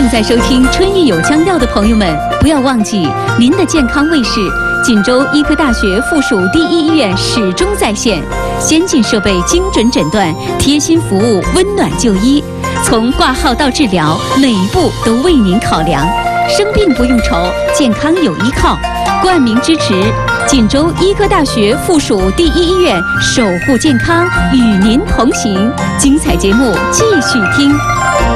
正在收听春意有腔调的朋友们，不要忘记您的健康卫士，锦州医科大学附属第一医院始终在线，先进设备精准诊断，贴心服务温暖就医，从挂号到治疗，每一步都为您考量。生病不用愁，健康有依靠。冠名支持锦州医科大学附属第一医院，守护健康，与您同行。精彩节目继续听。